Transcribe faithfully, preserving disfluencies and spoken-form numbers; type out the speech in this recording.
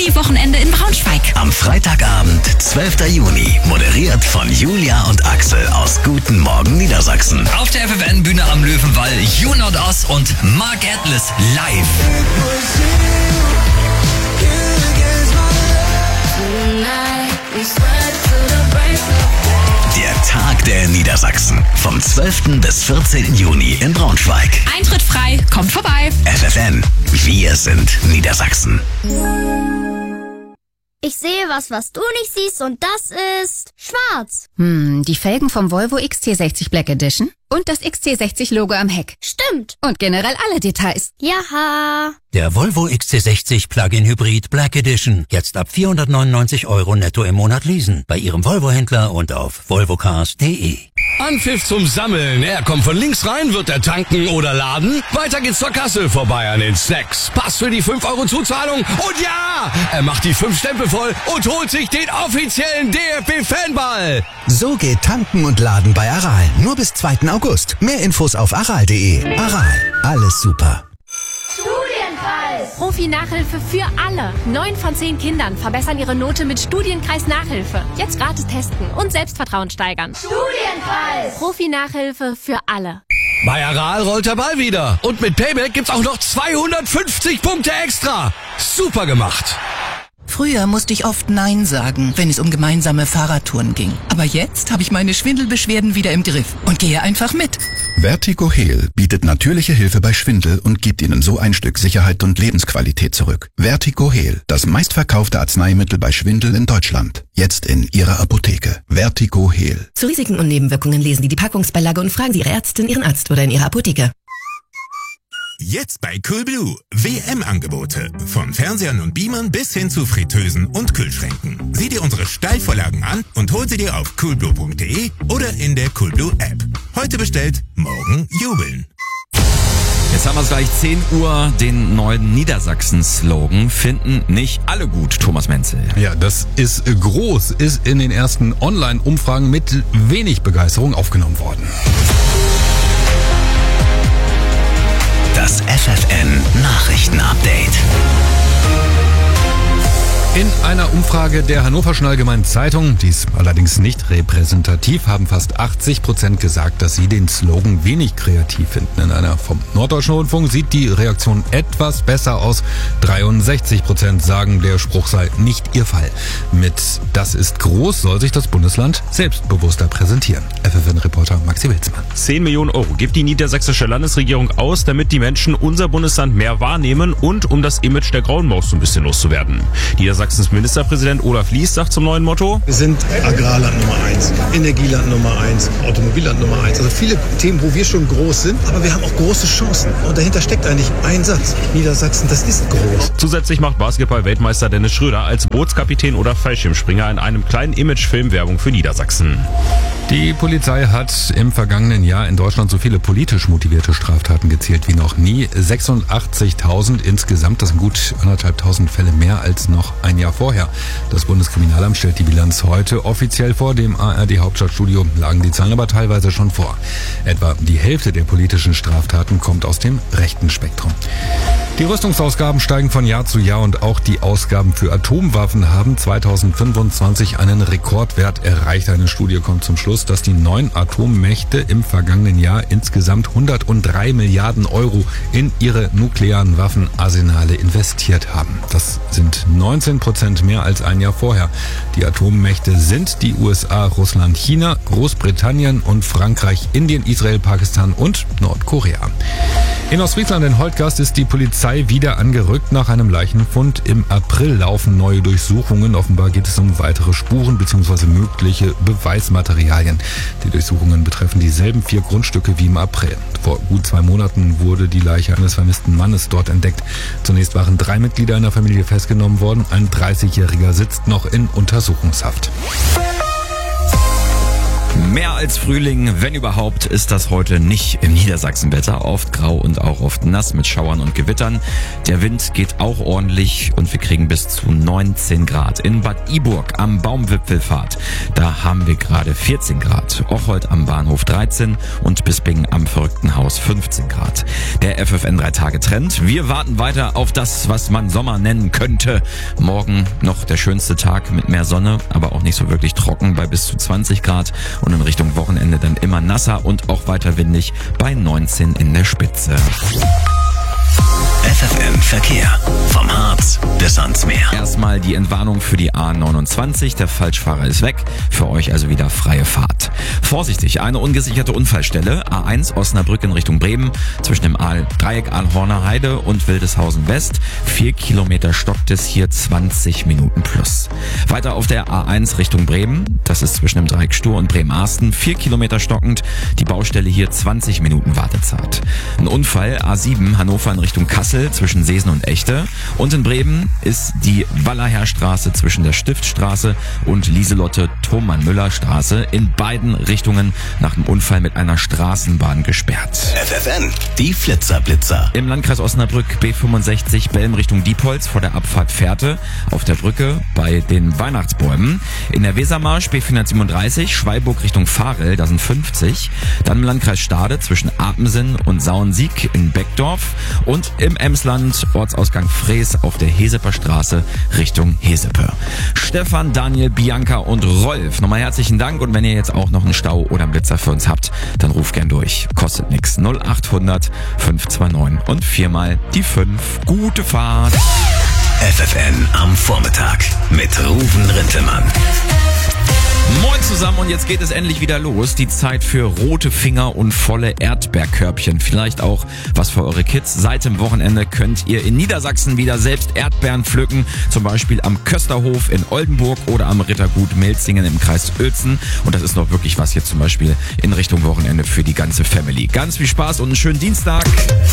Ski-Wochenende in Braunschweig. Am Freitagabend, zwölfter Juni, moderiert von Julia und Axel aus Guten Morgen Niedersachsen. Auf der F F N-Bühne am Löwenwall, You Not Us und Mark Atlas live. Der Tag der Niedersachsen. Vom zwölften bis vierzehnten Juni in Braunschweig. Eintritt frei, kommt vorbei. F F N, wir sind Niedersachsen. Ich sehe was, was du nicht siehst, und das ist schwarz. Hm, die Felgen vom Volvo X C sechzig Black Edition und das X C sechzig Logo am Heck. Stimmt. Und generell alle Details. Jaha. Der Volvo X C sechzig Plug-in Hybrid Black Edition. Jetzt ab vierhundertneunundneunzig Euro netto im Monat leasen. Bei Ihrem Volvo-Händler und auf volvocars punkt de. Anpfiff zum Sammeln. Er kommt von links rein, wird er tanken oder laden. Weiter geht's zur Kasse, vorbei an den Snacks. Pass für die fünf Euro Zuzahlung. Und ja, er macht die fünf Stempel voll und holt sich den offiziellen D F B-Fanball. So geht Tanken und Laden bei Aral. Nur bis zweiten August. Mehr Infos auf aral punkt de. Aral, alles super. Profi-Nachhilfe für alle. Neun von zehn Kindern verbessern ihre Note mit Studienkreis-Nachhilfe. Jetzt gratis testen und Selbstvertrauen steigern. Studienkreis. Profi-Nachhilfe für alle. Bei Aral rollt der Ball wieder. Und mit Payback gibt's auch noch zweihundertfünfzig Punkte extra. Super gemacht. Früher musste ich oft Nein sagen, wenn es um gemeinsame Fahrradtouren ging. Aber jetzt habe ich meine Schwindelbeschwerden wieder im Griff und gehe einfach mit. Vertigo Heal bietet natürliche Hilfe bei Schwindel und gibt Ihnen so ein Stück Sicherheit und Lebensqualität zurück. Vertigo Heal, das meistverkaufte Arzneimittel bei Schwindel in Deutschland. Jetzt in Ihrer Apotheke. Vertigo Heal. Zu Risiken und Nebenwirkungen lesen Sie die Packungsbeilage und fragen Sie Ihre Ärztin, Ihren Arzt oder in Ihrer Apotheke. Jetzt bei Coolblue. W M-Angebote. Von Fernsehern und Beamern bis hin zu Fritteusen und Kühlschränken. Sieh dir unsere Steilvorlagen an und hol sie dir auf coolblue punkt de oder in der Coolblue App. Heute bestellt, morgen jubeln. Jetzt haben wir es gleich zehn Uhr, den neuen Niedersachsen-Slogan. Finden nicht alle gut, Thomas Menzel. Ja, das ist groß, ist in den ersten Online-Umfragen mit wenig Begeisterung aufgenommen worden. Das F F N-Nachrichten-Update. In einer Umfrage der Hannoverschen Allgemeinen Zeitung, dies allerdings nicht repräsentativ, haben fast achtzig Prozent gesagt, dass sie den Slogan wenig kreativ finden. In einer vom Norddeutschen Rundfunk sieht die Reaktion etwas besser aus. dreiundsechzig Prozent sagen, der Spruch sei nicht ihr Fall. Mit "Das ist groß" soll sich das Bundesland selbstbewusster präsentieren. F F N-Reporter Maxi Wilsmann. zehn Millionen Euro gibt die niedersächsische Landesregierung aus, damit die Menschen unser Bundesland mehr wahrnehmen und um das Image der grauen Maus so ein bisschen loszuwerden. Niedersachsens Ministerpräsident Olaf Lies sagt zum neuen Motto: Wir sind Agrarland Nummer eins, Energieland Nummer eins, Automobilland Nummer eins. Also viele Themen, wo wir schon groß sind, aber wir haben auch große Chancen. Und dahinter steckt eigentlich ein Satz: Niedersachsen, das ist groß. Zusätzlich macht Basketball-Weltmeister Dennis Schröder als Bootskapitän oder Fallschirmspringer in einem kleinen Imagefilm Werbung für Niedersachsen. Die Polizei hat im vergangenen Jahr in Deutschland so viele politisch motivierte Straftaten gezählt wie noch nie. sechsundachtzigtausend insgesamt, das sind gut anderthalbtausend Fälle mehr als noch ein Jahr vorher. Das Bundeskriminalamt stellt die Bilanz heute offiziell vor. Dem A R D-Hauptstadtstudio lagen die Zahlen aber teilweise schon vor. Etwa die Hälfte der politischen Straftaten kommt aus dem rechten Spektrum. Die Rüstungsausgaben steigen von Jahr zu Jahr und auch die Ausgaben für Atomwaffen haben zweitausendfünfundzwanzig einen Rekordwert erreicht. Eine Studie kommt zum Schluss, dass die neun Atommächte im vergangenen Jahr insgesamt hundertdrei Milliarden Euro in ihre nuklearen Waffenarsenale investiert haben. Das sind neunzehn Prozent mehr als ein Jahr vorher. Die Atommächte sind die U S A, Russland, China, Großbritannien und Frankreich, Indien, Israel, Pakistan und Nordkorea. In Ostfriesland in Holtgast ist die Polizei wieder angerückt. Nach einem Leichenfund im April laufen neue Durchsuchungen. Offenbar geht es um weitere Spuren bzw. mögliche Beweismaterialien. Die Durchsuchungen betreffen dieselben vier Grundstücke wie im April. Vor gut zwei Monaten wurde die Leiche eines vermissten Mannes dort entdeckt. Zunächst waren drei Mitglieder einer Familie festgenommen worden. Ein dreißigjähriger sitzt noch in Untersuchungshaft. Mehr als Frühling, wenn überhaupt, ist das heute nicht im Niedersachsenwetter. Oft grau und auch oft nass mit Schauern und Gewittern. Der Wind geht auch ordentlich und wir kriegen bis zu neunzehn Grad. In Bad Iburg am Baumwipfelpfad, da haben wir gerade vierzehn Grad. Ocholt am Bahnhof dreizehn und Bisping am Verrücktenhaus fünfzehn Grad. Der F F N drei Tage Trend. Wir warten weiter auf das, was man Sommer nennen könnte. Morgen noch der schönste Tag mit mehr Sonne, aber auch nicht so wirklich trocken bei bis zu zwanzig Grad. Und in Richtung Wochenende dann immer nasser und auch weiter windig bei neunzehn in der Spitze. F F N Verkehr. Vom Harz bis ans Meer. Erstmal die Entwarnung für die A neunundzwanzig. Der Falschfahrer ist weg. Für euch also wieder freie Fahrt. Vorsichtig, eine ungesicherte Unfallstelle. A eins Osnabrück in Richtung Bremen. Zwischen dem Aal Dreieck Aalhorner Heide und Wildeshausen West. Vier Kilometer stockt es hier, zwanzig Minuten plus. Weiter auf der A eins Richtung Bremen. Das ist zwischen dem Dreieck Stur und Bremen-Arsten. Vier Kilometer stockend. Die Baustelle hier zwanzig Minuten Wartezeit. Ein Unfall A sieben Hannover in Richtung Kassel zwischen Seesen und Echte. Und in Bremen ist die Wallerherrstraße zwischen der Stiftstraße und Lieselotte-Thomann-Müller-Straße in beiden Richtungen nach dem Unfall mit einer Straßenbahn gesperrt. F F N, die Flitzerblitzer. Im Landkreis Osnabrück B fünfundsechzig Belm Richtung Diepholz vor der Abfahrt Fährte auf der Brücke bei den Weihnachtsbäumen. In der Wesermarsch B vierhundertsiebenunddreißig Schweiburg Richtung Fahrel, da sind fünfzig. Dann im Landkreis Stade zwischen Apensen und Sauensiek in Beckdorf. Und im Emsland Ortsausgang Frees auf der Heseper Straße Richtung Hesepe. Stefan, Daniel, Bianca und Rolf, nochmal herzlichen Dank. Und wenn ihr jetzt auch noch einen Stau oder einen Blitzer für uns habt, dann ruft gern durch. Kostet nix. null achthundert fünf zwei neun und viermal die fünf. Gute Fahrt. F F N am Vormittag mit Ruven Rintelmann. Moin zusammen und jetzt geht es endlich wieder los. Die Zeit für rote Finger und volle Erdbeerkörbchen. Vielleicht auch was für eure Kids. Seit dem Wochenende könnt ihr in Niedersachsen wieder selbst Erdbeeren pflücken. Zum Beispiel am Kösterhof in Oldenburg oder am Rittergut Melzingen im Kreis Uelzen. Und das ist noch wirklich was jetzt zum Beispiel in Richtung Wochenende für die ganze Family. Ganz viel Spaß und einen schönen Dienstag.